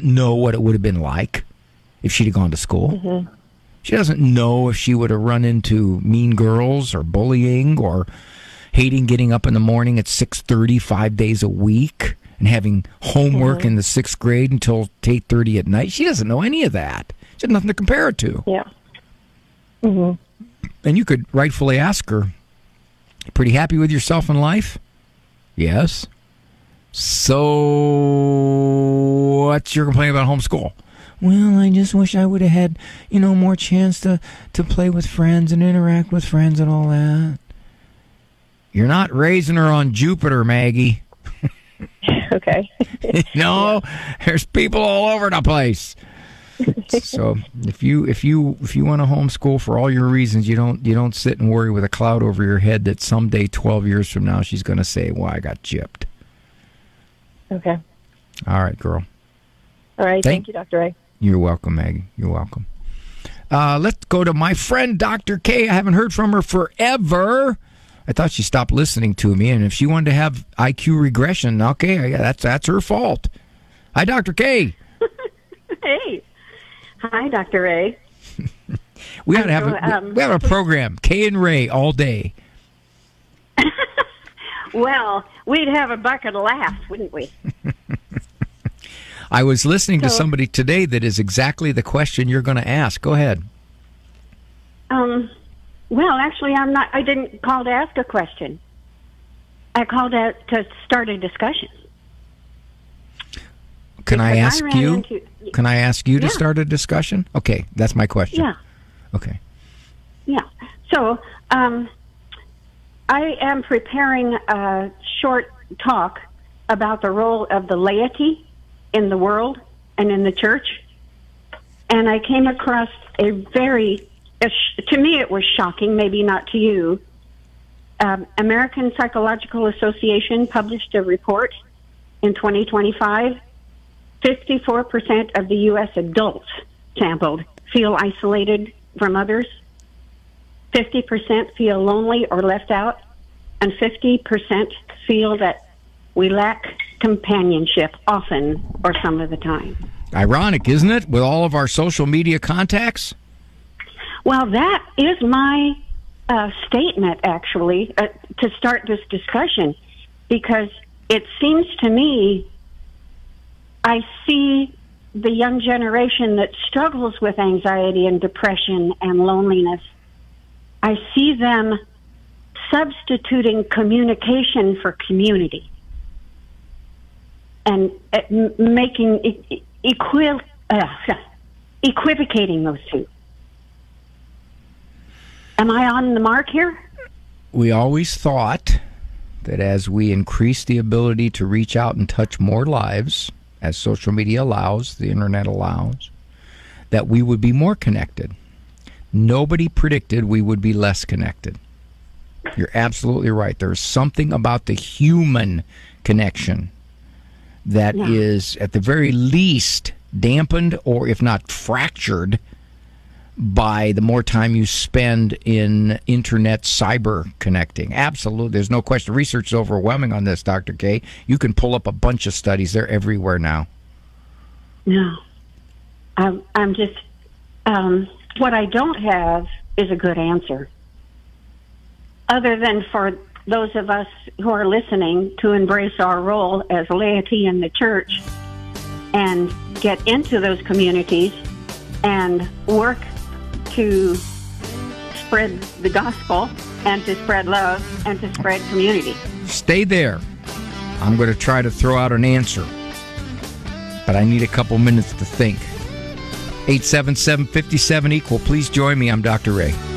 know what it would have been like if she'd have gone to school. Mm-hmm. She doesn't know if she would have run into mean girls or bullying or hating getting up in the morning at 6:30 5 days a week and having homework in the 6th grade until 8:30 at night. She doesn't know any of that. She has nothing to compare it to. Yeah. Mm-hmm. And you could rightfully ask her, pretty happy with yourself in life? Yes. So what's your complaint about homeschool? Well, I just wish I would have had, more chance to play with friends and interact with friends and all that. You're not raising her on Jupiter, Maggie. Okay. There's people all over the place. So if you want to homeschool for all your reasons, you don't sit and worry with a cloud over your head that someday 12 years from now she's going to say, "Well, I got gypped." Okay. All right, girl. All right. Thank you, Dr. Ray. You're welcome, Maggie. You're welcome. Let's go to my friend, Dr. K. I haven't heard from her forever. I thought she stopped listening to me, and if she wanted to have IQ regression, okay, that's her fault. Hi, Dr. K. Hey. Hi, Dr. Ray. we have a program, K and Ray, all day. Well, we'd have a bucket of laughs, wouldn't we? I was listening to somebody today that is exactly the question you're going to ask. Go ahead. Well, actually, I didn't call to ask a question. I called out to start a discussion. Can I ask you to start a discussion? Okay, that's my question. Yeah. Okay. Yeah. So, I am preparing a short talk about the role of the laity in the world and in the church. And I came across to me it was shocking, maybe not to you. American Psychological Association published a report in 2025. 54% of the U.S. adults sampled feel isolated from others. 50% feel lonely or left out. And 50% feel that we lack companionship often or some of the time. Ironic, isn't it, with all of our social media contacts? Well, that is my statement, actually, to start this discussion, because it seems to me I see the young generation that struggles with anxiety and depression and loneliness. I see them substituting communication for community and equivocating those two. Am I on the mark here? We always thought that as we increase the ability to reach out and touch more lives, as social media allows, the internet allows, that we would be more connected. Nobody predicted we would be less connected. You're absolutely right. There's something about the human connection that is, at the very least, dampened or, if not fractured, by the more time you spend in internet cyber connecting. Absolutely. There's no question. Research is overwhelming on this, Dr. K. You can pull up a bunch of studies. They're everywhere now. No. I'm just... what I don't have is a good answer. Other than for those of us who are listening to embrace our role as laity in the church and get into those communities and work to spread the gospel and to spread love and to spread community. Stay there. I'm going to try to throw out an answer, but I need a couple minutes to think. 877-57-EQUAL. Please join me. I'm Dr. Ray.